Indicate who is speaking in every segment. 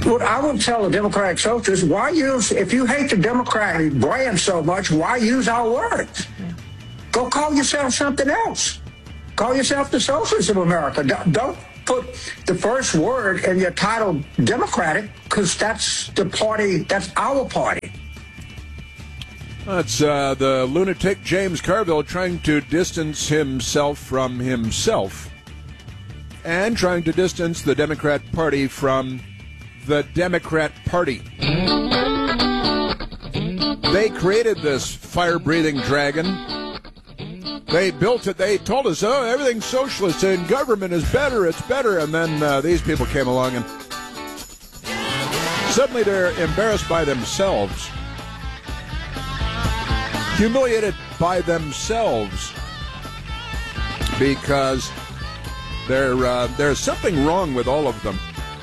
Speaker 1: What I would tell the Democratic Socialists, why use, if you hate the Democratic brand so much, why use our words? Go call yourself something else. Call yourself the Socialists of America. Don't put the first word in your title Democratic, because that's the party, that's our party.
Speaker 2: That's the lunatic James Carville trying to distance himself from himself and trying to distance the Democrat Party from the Democrat Party. They created this fire-breathing dragon. They built it. They told us, oh, everything's socialist and government is better, it's better. And then these people came along and suddenly they're embarrassed by themselves, humiliated by themselves, because there's something wrong with all of them.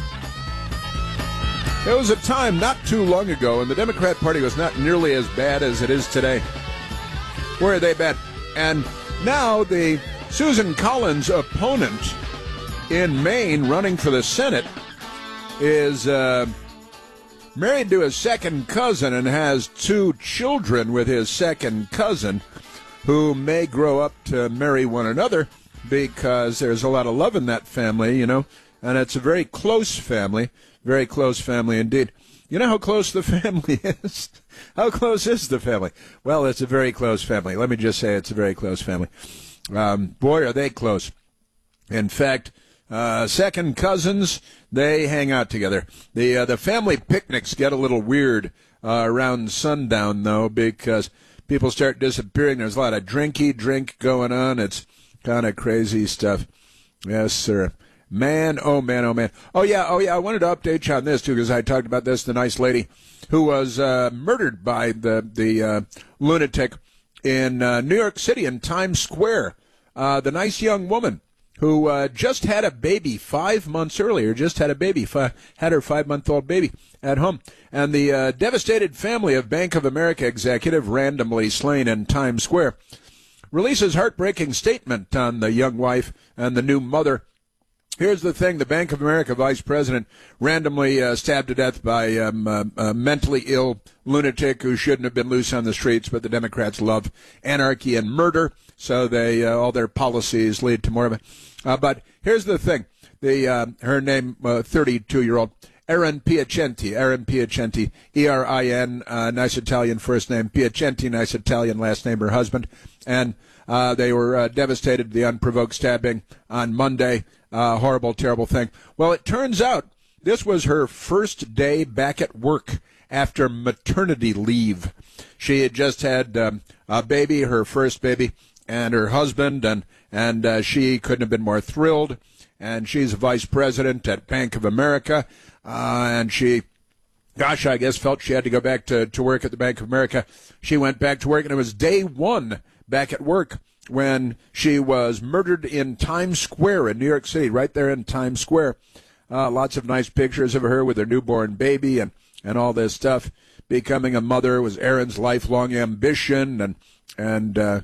Speaker 2: There was a time not too long ago when the Democrat Party was not nearly as bad as it is today. Where are they bad? And now the Susan Collins opponent in Maine running for the Senate is married to his second cousin and has 2 children with his second cousin who may grow up to marry one another because there's a lot of love in that family, you know, and it's a very close family indeed. You know how close the family is? How close is the family? Well, it's a very close family. Let me just say it's a very close family. Boy, are they close. In fact, second cousins, they hang out together. The family picnics get a little weird around sundown, though, because people start disappearing. There's a lot of drink going on. It's kind of crazy stuff. Yes, sir. Man, oh man, oh man. Oh yeah, I wanted to update you on this, too, because I talked about this, the nice lady who was murdered by the lunatic in New York City in Times Square. The nice young woman who just had a baby 5 months earlier, had her 5-month-old baby at home. And the devastated family of Bank of America executive randomly slain in Times Square releases heartbreaking statement on the young wife and the new mother. Here's the thing. The Bank of America vice president randomly stabbed to death by a mentally ill lunatic who shouldn't have been loose on the streets, but the Democrats love anarchy and murder, so they all their policies lead to more of it. But here's the thing. Her name, 32-year-old, Erin Piacenti, E-R-I-N, nice Italian first name, Piacenti, nice Italian last name, her husband. And they were devastated, the unprovoked stabbing on Monday. Horrible, terrible thing. Well, it turns out this was her first day back at work after maternity leave. She had just had a baby, her first baby, and her husband, and she couldn't have been more thrilled. And she's a vice president at Bank of America, and she, I guess felt she had to go back to work at the Bank of America. She went back to work, and it was day 1 back at work when she was murdered in Times Square in New York City, right there in Times Square. Lots of nice pictures of her with her newborn baby and all this stuff. Becoming a mother was Erin's lifelong ambition, and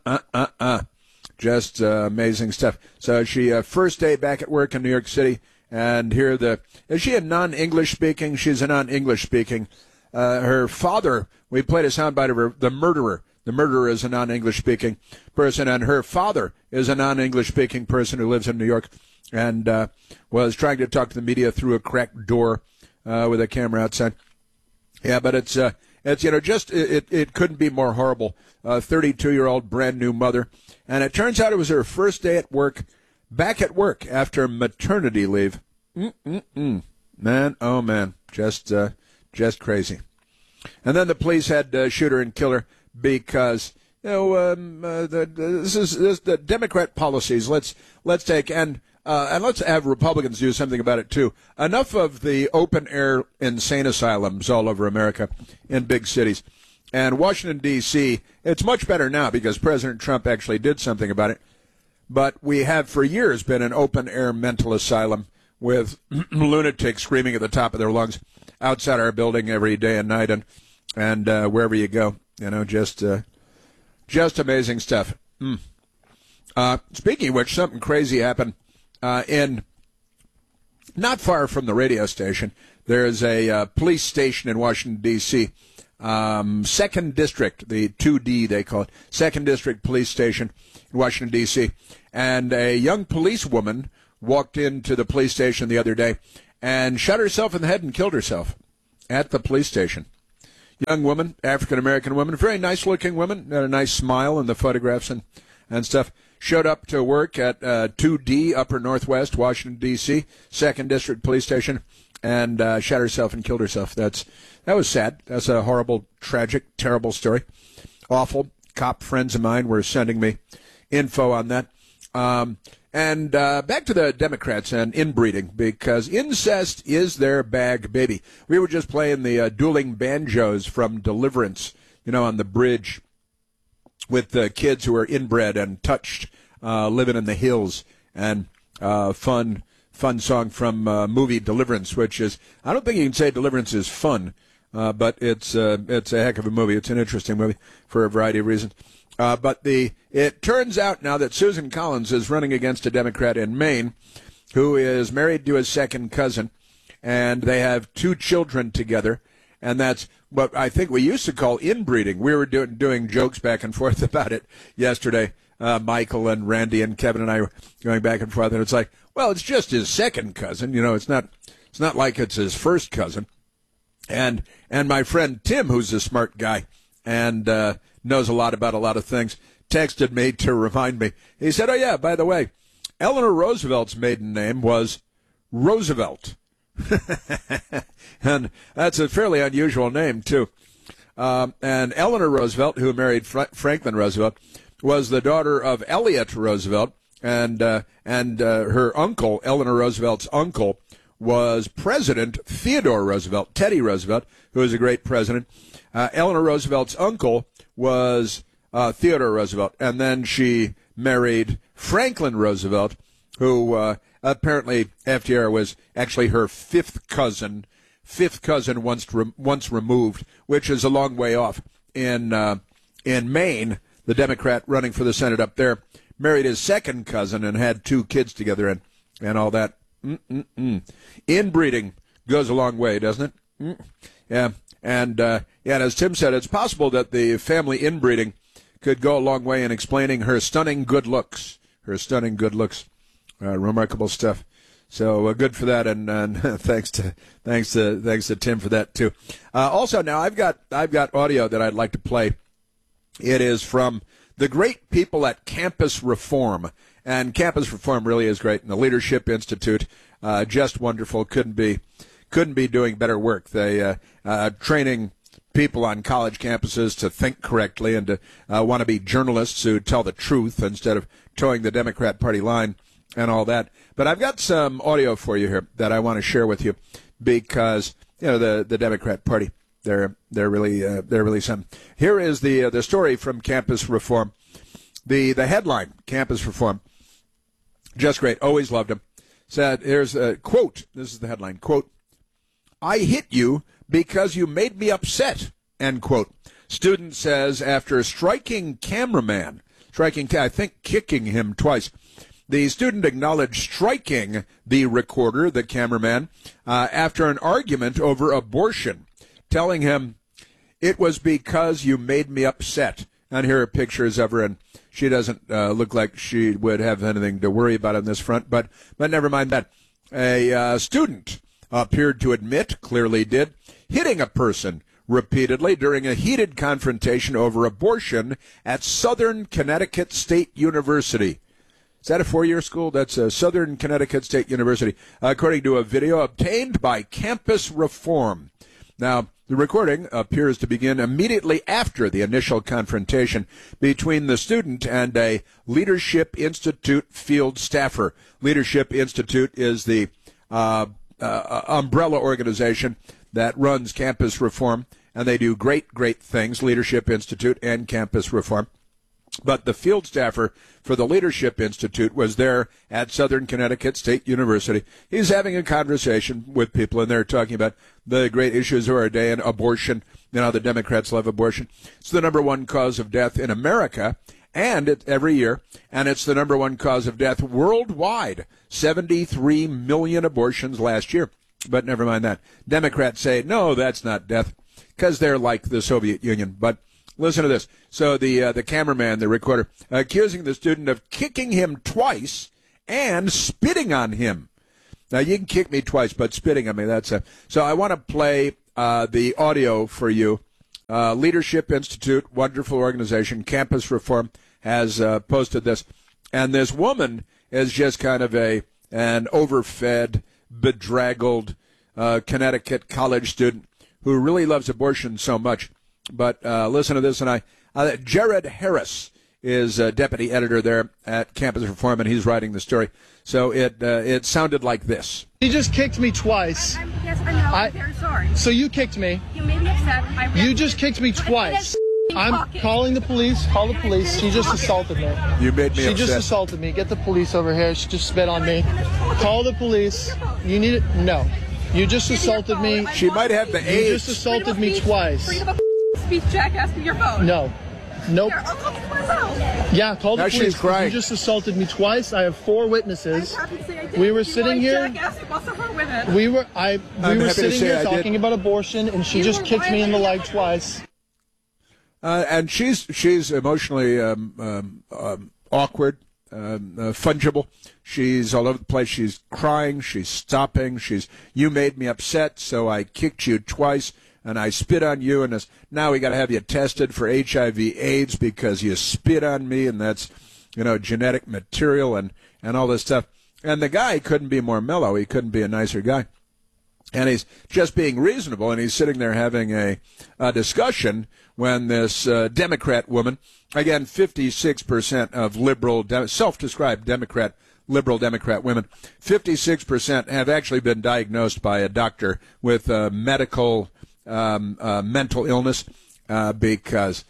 Speaker 2: just amazing stuff. So she, first day back at work in New York City, and here is she a non-English speaking? She's a non-English speaking. Her father, we played a soundbite of her, the murderer. The murderer is a non-English speaking person, and her father is a non-English speaking person who lives in New York and was trying to talk to the media through a cracked door with a camera outside. Yeah, but it's it couldn't be more horrible. 32-year-old brand new mother, and it turns out it was her first day at work, back at work after maternity leave. Man, oh man, just crazy. And then the police had to shoot her and kill her because this is the Democrat policies. Let's take and let's have Republicans do something about it too. Enough of the open air insane asylums all over America in big cities. And Washington, D.C., it's much better now because President Trump actually did something about it. But we have for years been an open air mental asylum with lunatics screaming at the top of their lungs outside our building every day and night and wherever you go. Just amazing stuff. Speaking of which, something crazy happened in not far from the radio station, there's a police station in Washington, D.C., 2nd District, the 2D they call it, 2nd District Police Station in Washington, D.C., and a young policewoman walked into the police station the other day and shot herself in the head and killed herself at the police station. Young woman, African-American woman, very nice-looking woman, had a nice smile in the photographs and stuff. Showed up to work at 2D, Upper Northwest, Washington, D.C., 2nd District Police Station, and shot herself and killed herself. That was sad. That's a horrible, tragic, terrible story. Awful. Cop friends of mine were sending me info on that. And back to the Democrats and inbreeding, because incest is their bag, baby. We were just playing the dueling banjos from Deliverance, on the bridge with the kids who are inbred and touched, living in the hills, and fun song from movie Deliverance, which is, I don't think you can say Deliverance is fun, but it's a heck of a movie. It's an interesting movie for a variety of reasons. But it turns out now that Susan Collins is running against a Democrat in Maine who is married to his second cousin, and they have 2 children together, and that's what I think we used to call inbreeding. We were doing jokes back and forth about it yesterday. Michael and Randy and Kevin and I were going back and forth, and it's like, well, it's just his second cousin. It's not like it's his first cousin. And my friend Tim, who's a smart guy and knows a lot about a lot of things, texted me to remind me. He said, oh, yeah, by the way, Eleanor Roosevelt's maiden name was Roosevelt. And that's a fairly unusual name, too. And Eleanor Roosevelt, who married Franklin Roosevelt, was the daughter of Elliott Roosevelt, and her uncle, Eleanor Roosevelt's uncle, was President Theodore Roosevelt, Teddy Roosevelt, who was a great president. Eleanor Roosevelt's uncle was Theodore Roosevelt, and then she married Franklin Roosevelt, who apparently FDR was actually her fifth cousin once removed, which is a long way off. In Maine, the Democrat running for the Senate up there married his second cousin and had 2 kids together and all that. Inbreeding goes a long way, doesn't it? Yeah. And as Tim said, it's possible that the family inbreeding could go a long way in explaining her stunning good looks. Remarkable stuff. So good for that, and thanks to Tim for that too. Also, now I've got audio that I'd like to play. It is from the great people at Campus Reform, and Campus Reform really is great. And the Leadership Institute, just wonderful. Couldn't be doing better work. They training people on college campuses to think correctly and to want to be journalists who tell the truth instead of towing the Democrat Party line and all that. But I've got some audio for you here that I want to share with you because the Democrat Party, they're really something. Here is the story from Campus Reform. The headline, Campus Reform, just great. Always loved him. Said, here's a quote. This is the headline. Quote, "I hit you because you made me upset," end quote. Student says after kicking him twice. The student acknowledged striking the recorder, the cameraman, after an argument over abortion, telling him, "It was because you made me upset." And here are pictures of her, and she doesn't look like she would have anything to worry about on this front, but never mind that. A student appeared to admit, clearly did, hitting a person repeatedly during a heated confrontation over abortion at Southern Connecticut State University. Is that a 4-year school? That's Southern Connecticut State University, according to a video obtained by Campus Reform. Now, the recording appears to begin immediately after the initial confrontation between the student and a Leadership Institute field staffer. Leadership Institute is the umbrella organization that runs Campus Reform, and they do great things, Leadership Institute and Campus Reform. But the field staffer for the Leadership Institute was there at Southern Connecticut State University. He's having a conversation with people, and they're talking about the great issues of our day and abortion. The Democrats love abortion. It's the number 1 cause of death in America, and every year, and it's the number one cause of death worldwide. 73 million abortions last year. But never mind that. Democrats say, no, that's not death, because they're like the Soviet Union. But listen to this. So the cameraman, the recorder, accusing the student of kicking him twice and spitting on him. Now, you can kick me twice, but spitting on me, that's a... So I want to play the audio for you. Leadership Institute, wonderful organization, Campus Reform, has posted this. And this woman is just kind of an overfed, bedraggled Connecticut college student who really loves abortion so much. But listen to this, and Jared Harris is deputy editor there at Campus Reform, and he's writing the story. So it sounded like this.
Speaker 3: He just kicked me twice.
Speaker 4: Yes, I know. I'm very sorry.
Speaker 3: So you kicked me.
Speaker 4: You made me upset.
Speaker 3: You just kicked me twice. I'm calling the police. Call the police. She just assaulted me.
Speaker 2: You made me upset.
Speaker 3: She just assaulted me. Get the police over here. She just spit on me. Call the police. You need it? No. You just assaulted me.
Speaker 2: She might have the AIDS.
Speaker 3: You just assaulted me twice.
Speaker 4: Freedom of speech, jackass, to your phone.
Speaker 3: No. Nope.
Speaker 4: Here, I'll call the police out.
Speaker 3: Yeah, call the
Speaker 2: Now
Speaker 3: police.
Speaker 2: she's crying.
Speaker 3: You just assaulted me twice. I have 4 witnesses.
Speaker 4: I'm happy to say I did.
Speaker 3: We were
Speaker 4: You
Speaker 3: sitting
Speaker 4: are
Speaker 3: here.
Speaker 4: Jackass, you must have heard women.
Speaker 3: We were
Speaker 2: happy to
Speaker 3: sitting
Speaker 2: say
Speaker 3: here
Speaker 2: I did.
Speaker 3: talking about abortion, and she
Speaker 4: You
Speaker 3: just
Speaker 4: were
Speaker 3: kicked me in the leg
Speaker 4: violating-
Speaker 3: twice.
Speaker 2: And she's emotionally awkward, fungible. She's all over the place. She's crying. She's stopping. You made me upset, so I kicked you twice, and I spit on you, and now we got to have you tested for HIV/AIDS because you spit on me, and that's, genetic material and all this stuff. And the guy couldn't be more mellow. He couldn't be a nicer guy. And he's just being reasonable, and he's sitting there having a discussion when this Democrat woman, again, 56% of self-described liberal Democrat women, 56% have actually been diagnosed by a doctor with medical mental illness because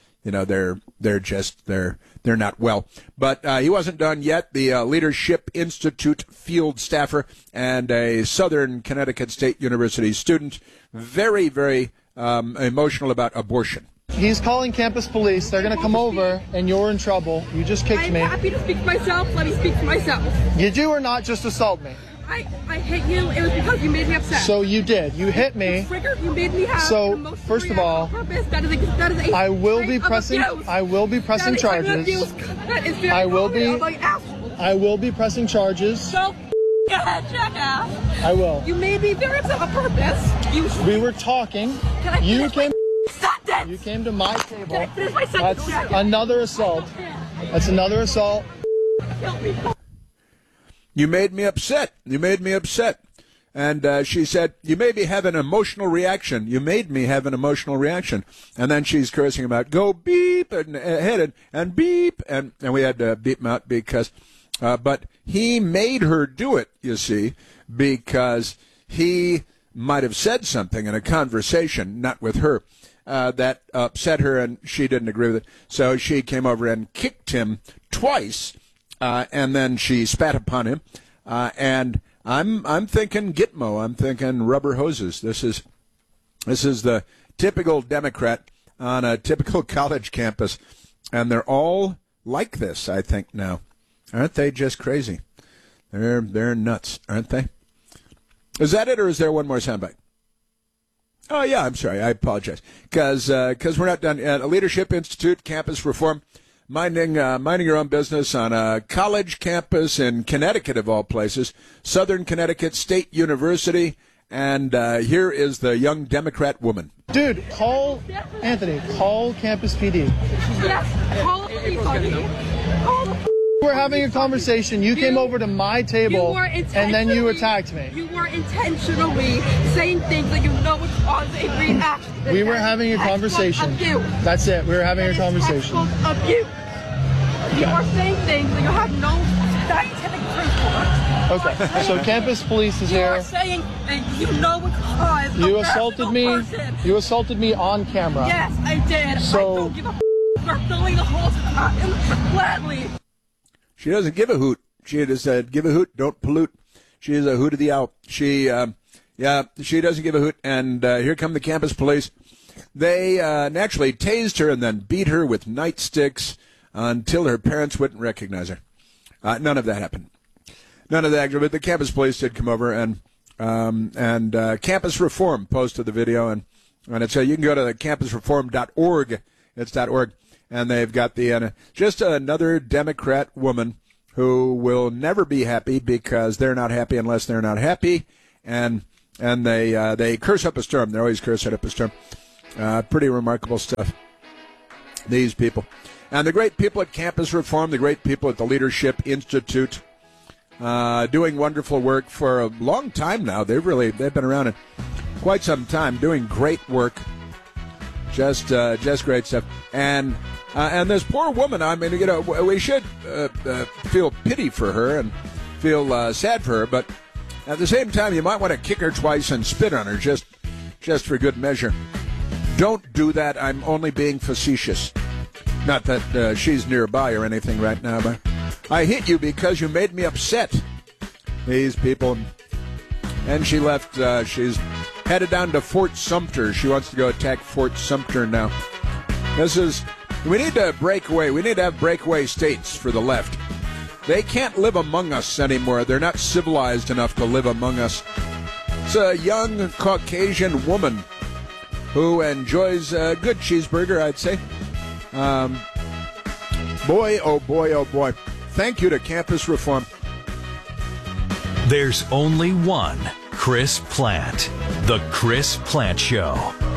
Speaker 2: they're not well. But he wasn't done yet. The Leadership Institute field staffer and a Southern Connecticut State University student, very, very emotional about abortion.
Speaker 3: He's calling campus police. They're going to come over, and you're in trouble. You just kicked
Speaker 4: I'm
Speaker 3: me.
Speaker 4: happy to speak for myself. Let me speak for myself.
Speaker 3: Did you or not just assault me?
Speaker 4: I hit you. It was because you made me upset.
Speaker 3: So you did. You hit me.
Speaker 4: Triggered. You made me have
Speaker 3: So,
Speaker 4: an emotional
Speaker 3: first of all,
Speaker 4: purpose. That is a
Speaker 3: I will
Speaker 4: trait
Speaker 3: be
Speaker 4: of
Speaker 3: pressing.
Speaker 4: abuse.
Speaker 3: I will be pressing
Speaker 4: That is an
Speaker 3: charges.
Speaker 4: abuse. That is very
Speaker 3: I will
Speaker 4: common
Speaker 3: be-
Speaker 4: among assholes.
Speaker 3: I will be pressing charges.
Speaker 4: So ahead, jackass.
Speaker 3: I will.
Speaker 4: You made me very upset on purpose. You
Speaker 3: We were talking.
Speaker 4: Can I
Speaker 3: You
Speaker 4: finish my
Speaker 3: came.
Speaker 4: sentence?
Speaker 3: You came to my
Speaker 4: Can I
Speaker 3: table.
Speaker 4: finish my sentence?
Speaker 3: That's another assault. That's another assault.
Speaker 4: Kill me.
Speaker 2: You made me upset. You made me upset. And she said, you made me have an emotional reaction. You made me have an emotional reaction. And then she's cursing about, go beep, and headed, and beep. And we had to beep him out because, but he made her do it, you see, because he might have said something in a conversation, not with her, that upset her, and she didn't agree with it. So she came over and kicked him twice, and then she spat upon him, and I'm thinking Gitmo. I'm thinking rubber hoses. This is the typical Democrat on a typical college campus, and they're all like this, I think, now. Aren't they just crazy? They're nuts, aren't they? Is that it, or is there one more soundbite? Oh, yeah, I'm sorry. I apologize. Because we're not done. At Leadership Institute, Campus Reform, minding your own business on a college campus in Connecticut, of all places, Southern Connecticut State University, and here is the young Democrat woman.
Speaker 3: Dude, call Anthony. Call Campus PD.
Speaker 4: Yes. Call the police on me. Call the
Speaker 3: We're having a conversation. You came over to my table,
Speaker 4: were
Speaker 3: and then you attacked me.
Speaker 4: You were intentionally saying things that you know would cause a reaction.
Speaker 3: We were having a conversation.
Speaker 4: Abuse.
Speaker 3: That's it. We were having a conversation.
Speaker 4: Abuse. You are saying things that you have no scientific proof for.
Speaker 3: Okay. So campus police is
Speaker 4: You are
Speaker 3: here.
Speaker 4: saying that you know would cause
Speaker 3: You
Speaker 4: a
Speaker 3: assaulted
Speaker 4: rational
Speaker 3: me.
Speaker 4: person.
Speaker 3: You assaulted me on camera.
Speaker 4: Yes, I did.
Speaker 3: So-
Speaker 4: I don't give a We're filling the holes in the gladly.
Speaker 2: She doesn't give a hoot. She just said, give a hoot, don't pollute. She is a hoot of the owl. She doesn't give a hoot. And here come the campus police. They naturally tased her and then beat her with nightsticks. until her parents wouldn't recognize her. None of that happened. None of that. But the campus police did come over, and Campus Reform posted the video, and it's you can go to the campusreform.org. It's .org, and they've got the just another Democrat woman who will never be happy because they're not happy unless they're not happy, and they curse up a storm. They're always cursing up a storm. Pretty remarkable stuff, these people. And the great people at Campus Reform, the great people at the Leadership Institute, doing wonderful work for a long time now. They've been around in quite some time, doing great work. Just great stuff. And this poor woman, I mean, we should feel pity for her and feel sad for her, but at the same time, you might want to kick her twice and spit on her just for good measure. Don't do that. I'm only being facetious. Not that she's nearby or anything right now, but I hit you because you made me upset. These people. And she left. She's headed down to Fort Sumter. She wants to go attack Fort Sumter now. We need to break away. We need to have breakaway states for the left. They can't live among us anymore. They're not civilized enough to live among us. It's a young Caucasian woman who enjoys a good cheeseburger, I'd say. Boy, oh boy, oh boy. Thank you to Campus Reform.
Speaker 5: There's only one Chris Plante. The Chris Plante Show.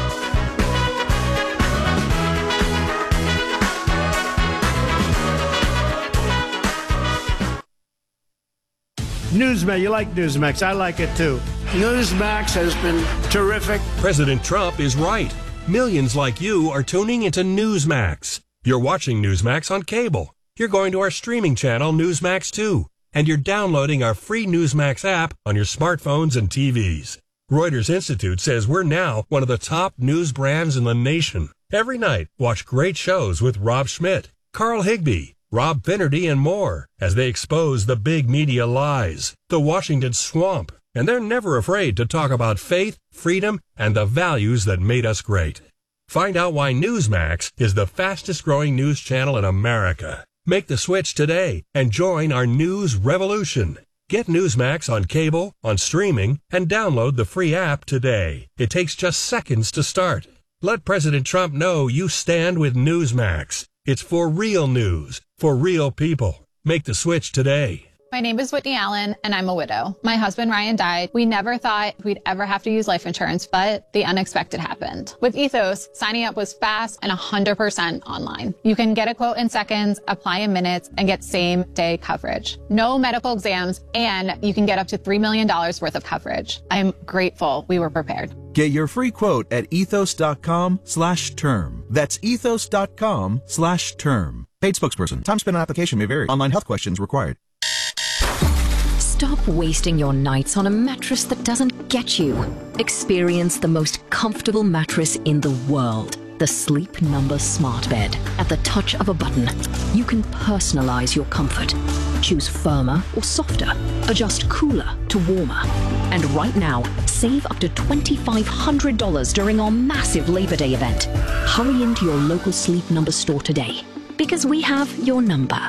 Speaker 6: Newsmax, you like Newsmax. I like it too. Newsmax has been terrific.
Speaker 7: President Trump is right. Millions like you are tuning into Newsmax. You're watching Newsmax on cable. You're going to our streaming channel, Newsmax 2. And you're downloading our free Newsmax app on your smartphones and TVs. Reuters Institute says we're now one of the top news brands in the nation. Every night, watch great shows with Rob Schmidt, Carl Higbie, Rob Finnerty, and more as they expose the big media lies, the Washington swamp. And they're never afraid to talk about faith, freedom, and the values that made us great. Find out why Newsmax is the fastest growing news channel in America. Make the switch today and join our news revolution. Get Newsmax on cable, on streaming, and download the free app today. It takes just seconds to start. Let President Trump know you stand with Newsmax. It's for real news, for real people. Make the switch today.
Speaker 8: My name is Whitney Allen, and I'm a widow. My husband, Ryan, died. We never thought we'd ever have to use life insurance, but the unexpected happened. With Ethos, signing up was fast and 100% online. You can get a quote in seconds, apply in minutes, and get same-day coverage. No medical exams, and you can get up to $3 million worth of coverage. I'm grateful we were prepared.
Speaker 9: Get your free quote at ethos.com/term. That's ethos.com/term. Paid spokesperson. Time spent on application may vary. Online health questions required.
Speaker 10: Stop wasting your nights on a mattress that doesn't get you. Experience the most comfortable mattress in the world. The Sleep Number Smart Bed. At the touch of a button, you can personalize your comfort. Choose firmer or softer. Adjust cooler to warmer. And right now, save up to $2,500 during our massive Labor Day event. Hurry into your local Sleep Number store today, because we have your number.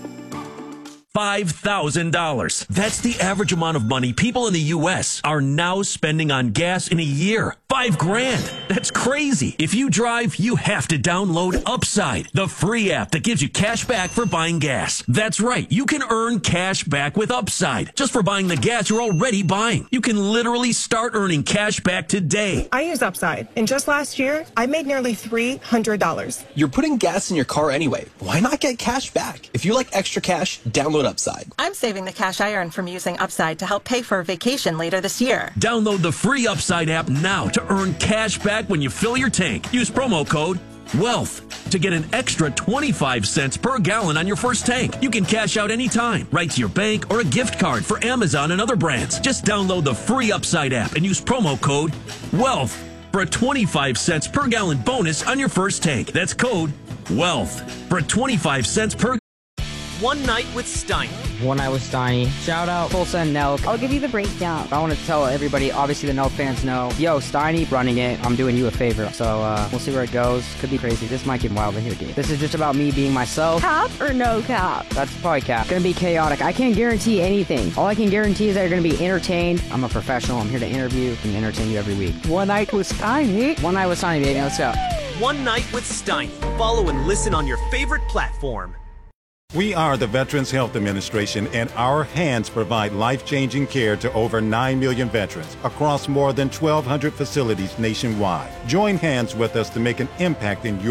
Speaker 11: $5,000. That's the average amount of money people in the U.S. are now spending on gas in a year. $5,000. That's crazy. If you drive, you have to download Upside, the free app that gives you cash back for buying gas. That's right. You can earn cash back with Upside just for buying the gas you're already buying. You can literally start earning cash back today.
Speaker 12: I use Upside, and just last year, I made nearly $300.
Speaker 13: You're putting gas in your car anyway. Why not get cash back? If you like extra cash, download Upside.
Speaker 12: I'm saving the cash I earn from using Upside to help pay for a vacation later this year.
Speaker 11: Download the free Upside app now to earn cash back when you fill your tank. Use promo code WEALTH to get an extra 25 cents per gallon on your first tank. You can cash out anytime, right to your bank or a gift card for Amazon and other brands. Just download the free Upside app and use promo code WEALTH for a 25 cents per gallon bonus on your first tank. That's code WEALTH for 25 cents per.
Speaker 14: One Night with Steiner. One Night with Steiny. Shout out Tulsa and Nelk.
Speaker 15: I'll give you the breakdown.
Speaker 14: I want to tell everybody, obviously the Nelk fans know, yo, Steiny running it, I'm doing you a favor. So we'll see where it goes. Could be crazy. This might get wild in here, dude. This is just about me being myself.
Speaker 15: Cap or no cap?
Speaker 14: That's probably cap. Gonna be chaotic. I can't guarantee anything. All I can guarantee is that you're gonna be entertained. I'm a professional. I'm here to interview and entertain you every week.
Speaker 15: One Night with Steiny.
Speaker 14: One Night with Steiny, baby. Let's go.
Speaker 16: One Night with Steiny. Follow and listen on your favorite platform.
Speaker 17: We are the Veterans Health Administration, and our hands provide life-changing care to over 9 million veterans across more than 1,200 facilities nationwide. Join hands with us to make an impact in your